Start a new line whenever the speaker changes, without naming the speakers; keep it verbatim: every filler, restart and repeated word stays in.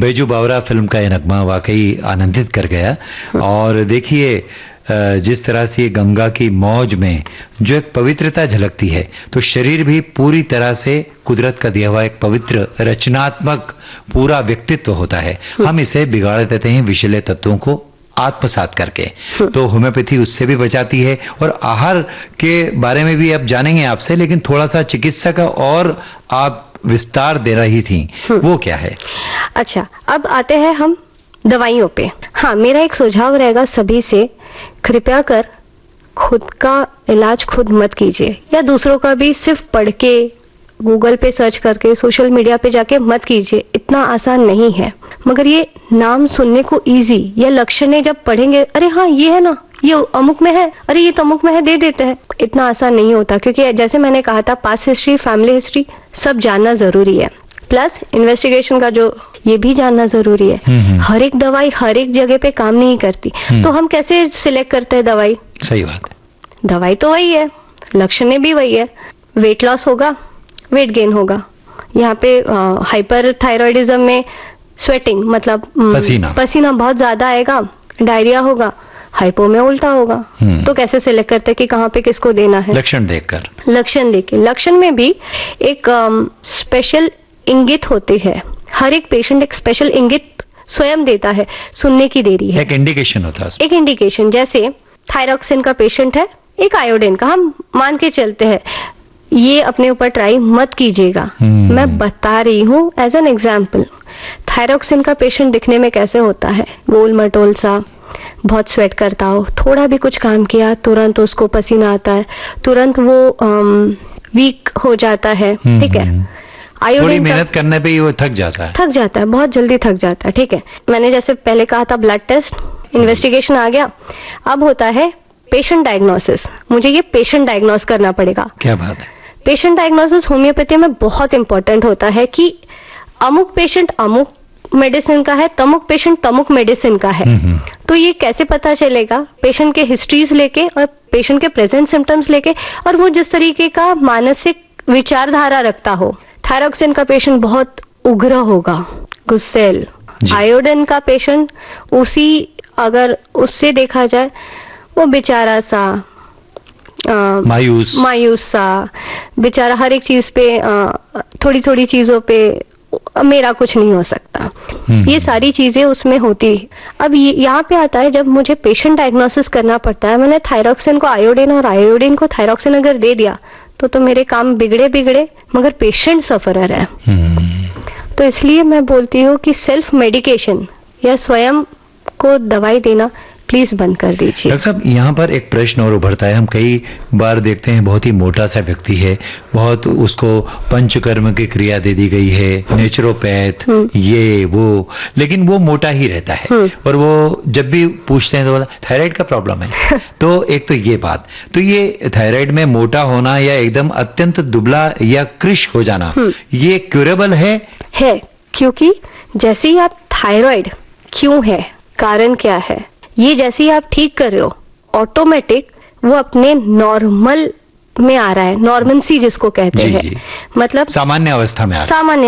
बैजू बावरा film का ये नगमा वाकई आनंदित कर गया। और देखिए जिस तरह से गंगा की मौज में जो एक पवित्रता झलकती है, तो शरीर भी पूरी तरह से कुदरत का दिया हुआ एक पवित्र रचनात्मक पूरा व्यक्तित्व होता है। हम इसे बिगाड़ देते हैं विषैले तत्वों को आत्मसात करके। तो होम्योपैथी उससे भी बचाती है। और आहार के बारे में भी अब जानेंगे आपसे, लेकिन थोड़ा सा चिकित्सा का और आप विस्तार दे रही थी, वो क्या है?
अच्छा, अब आते हैं हम दवाइयों पे। हाँ, मेरा एक सुझाव रहेगा सभी से, कृपया कर खुद का इलाज खुद मत कीजिए, या दूसरों का भी सिर्फ पढ़ के गूगल पे सर्च करके सोशल मीडिया पे जाके मत कीजिए। इतना आसान नहीं है। मगर ये नाम सुनने को इजी, या लक्षण जब पढ़ेंगे, अरे हाँ ये है ना, ये अमुक में है, अरे ये तो अमुक में है, दे देते हैं। इतना आसान नहीं होता, क्योंकि जैसे मैंने कहा था, पास्ट हिस्ट्री, फैमिली हिस्ट्री सब जानना जरूरी है। प्लस इन्वेस्टिगेशन का जो ये भी जानना जरूरी है। हर एक दवाई हर एक जगह पे काम नहीं करती, तो हम कैसे सिलेक्ट करते हैं दवाई?
सही बात है।
दवाई तो वही है, लक्षण भी वही है। वेट लॉस होगा, वेट गेन होगा। यहाँ पे हाइपर थायराइडिज्म में स्वेटिंग मतलब
पसीना
पसीना बहुत ज्यादा आएगा, डायरिया होगा। हाइपो में उल्टा होगा। तो कैसे सिलेक्ट करते हैं कि कहाँ पे किसको देना है?
लक्षण देखकर।
लक्षण देख लक्षण में भी एक स्पेशल इंगित होती है। हर एक पेशेंट एक स्पेशल इंगित स्वयं देता है, सुनने की देरी है।
एक इंडिकेशन होता है।
एक इंडिकेशन, जैसे थायरॉक्सिन का पेशेंट है, एक आयोडीन का, हम मान के चलते हैं। ये अपने ऊपर ट्राई मत कीजिएगा, मैं बता रही हूँ एज एन एग्जाम्पल। थायरॉक्सिन का पेशेंट दिखने में कैसे होता है? गोल मटोल सा, बहुत स्वेट करता हो, थोड़ा भी कुछ काम किया तुरंत उसको पसीना आता है, तुरंत वो वीक हो जाता है। ठीक है,
थोड़ी मेहनत करने पे ही वो थक जाता है
थक जाता है बहुत जल्दी थक जाता है। ठीक है, मैंने जैसे पहले कहा था, ब्लड टेस्ट, इन्वेस्टिगेशन आ गया। अब होता है पेशेंट डायग्नोसिस। मुझे ये पेशेंट डायग्नोस करना पड़ेगा।
क्या बात है?
पेशेंट डायग्नोसिस होम्योपैथी में बहुत इंपॉर्टेंट होता है कि अमुक पेशेंट अमुक मेडिसिन का है, तमुक पेशेंट तमुक मेडिसिन का है। तो ये कैसे पता चलेगा? पेशेंट के हिस्ट्रीज लेके और पेशेंट के प्रेजेंट सिम्टम्स लेके, और वो जिस तरीके का मानसिक विचारधारा रखता हो। थायरॉक्सिन का पेशेंट बहुत उग्र होगा, गुस्सेल। आयोडीन का पेशेंट उसी, अगर उससे देखा जाए, वो बेचारा सा
मायूस
मायूस सा बेचारा, हर एक चीज पे थोड़ी थोड़ी चीजों पे मेरा कुछ नहीं हो सकता। ये सारी चीजें उसमें होती। अब यहाँ पे आता है, जब मुझे पेशेंट डायग्नोसिस करना पड़ता है, मैंने थायरॉक्सिन को आयोडीन और आयोडीन को थायरॉक्सिन अगर दे दिया, तो तो मेरे काम बिगड़े बिगड़े, मगर पेशेंट सफरर है। तो इसलिए मैं बोलती हूँ कि सेल्फ मेडिकेशन या स्वयं को दवाई देना प्लीज बंद कर दीजिए।
डॉक्टर साहब, यहाँ पर एक प्रश्न और उभरता है। हम कई बार देखते हैं, बहुत ही मोटा सा व्यक्ति है, बहुत उसको पंचकर्म की क्रिया दे दी गई है, नेचुरोपैथ ये वो, लेकिन वो मोटा ही रहता है। और वो जब भी पूछते हैं तो बोला थायराइड का प्रॉब्लम है। तो एक तो ये बात, तो ये थायराइड में मोटा होना या एकदम अत्यंत दुबला या कृश हो जाना, ये क्यूरेबल है? है, क्योंकि जैसे ही आप थायराइड क्यों है, कारण क्या है, ये जैसे ही आप ठीक कर रहे हो, ऑटोमेटिक वो अपने नॉर्मल में आ रहा है। नॉर्मल सी जिसको कहते हैं, मतलब सामान्य अवस्था में आ रहा है। सामान्य